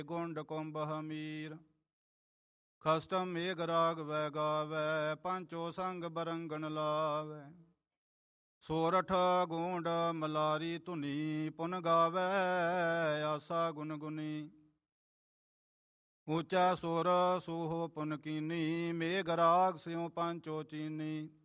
ਗੁੰਡ ਕੁੰਭ ਹਮੀਰ। ਖਸਟਮ ਮੇਘ ਰਾਗ ਵੈ ਗਾਵੈ, ਪੰਚੋ ਸੰਗ ਬਰੰਗਣ ਲਾਵੈ। ਸੋਰਠ ਗੂੰਡ ਮਲਾਰੀ ਧੁਨੀ, ਪੁਨ ਗਾਵੈ ਆਸਾ ਗੁਨ ਗੁਨੀ। ਉੱਚਾ ਸੁਰ ਸੂਹੋ ਪੁਨ ਕੀਨੀ, ਮੇਘ ਰਾਗ ਸਿਉ ਪੰਚੋ ਚੀਨੀ।